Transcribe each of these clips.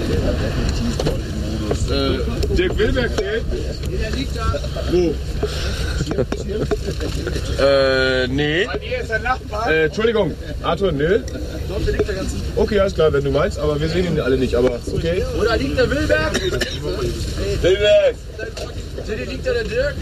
Dirk Wilberg fehlt. Der liegt da. Wo? Nee. Hier ist der Nachbar. Entschuldigung, Arthur, nee. Dort liegt der ganze. Okay, alles klar, wenn du meinst, aber wir sehen ihn alle nicht, aber okay. Oder liegt der Wilberg? Wilberg! Hier liegt da der Dirk.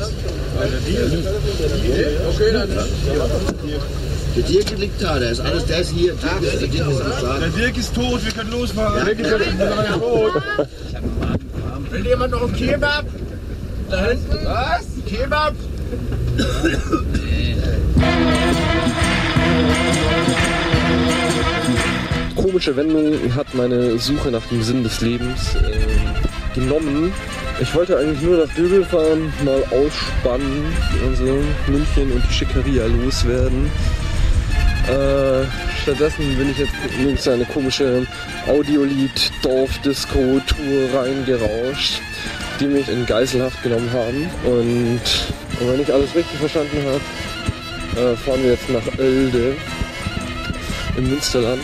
Okay, dann. Der Dirk liegt da, der ist alles, der ist hier. Der Dirk ist am Start. Der Dirk ist tot, wir können losfahren. Der Dirk ist tot. Will jemand noch einen Kebab? Da hinten? Was? Kebab? Komische Wendung hat meine Suche nach dem Sinn des Lebens genommen. Ich wollte eigentlich nur nach Döbel fahren, mal ausspannen, also München und die Schickeria loswerden. Stattdessen bin ich jetzt in eine komische Audiolied-Dorf-Disco-Tour reingerauscht, die mich in Geiselhaft genommen haben. Und wenn ich alles richtig verstanden habe, fahren wir jetzt nach Oelde im Münsterland.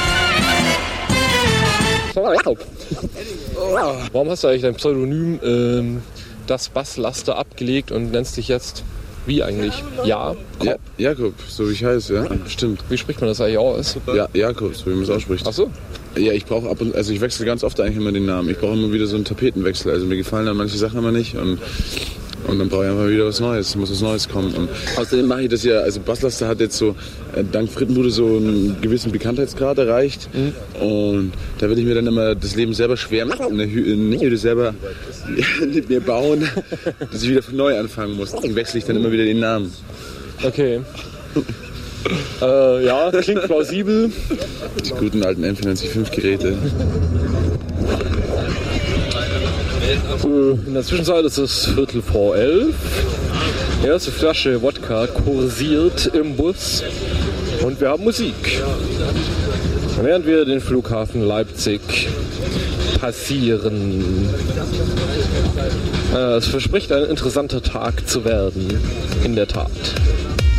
Warum hast du eigentlich dein Pseudonym das Basslaster abgelegt und nennst dich jetzt wie eigentlich? Jakob? Ja, Jakob, so wie ich heiße, ja, stimmt. Wie spricht man das eigentlich aus? Ja, Jakob, so wie man es ausspricht. Ach so. Ja, ich brauche also ich wechsle ganz oft eigentlich immer den Namen. Ich brauche immer wieder so einen Tapetenwechsel. Also mir gefallen dann manche Sachen immer nicht und dann brauche ich einfach wieder was Neues. Muss was Neues kommen. Und außerdem mache ich das ja, also Basslaster hat jetzt so, dank Frittenbude so einen gewissen Bekanntheitsgrad erreicht. Und da will ich mir dann immer das Leben selber schwer machen, eine Hütte selber mit mir bauen, dass ich wieder von neu anfangen muss. Dann wechsle ich dann immer wieder den Namen. Okay. Ja, klingt plausibel. Die guten alten N95 Geräte. In der Zwischenzeit ist es 11:45. Die erste Flasche Wodka kursiert im Bus und wir haben Musik. Während wir den Flughafen Leipzig passieren. Es verspricht ein interessanter Tag zu werden, in der Tat.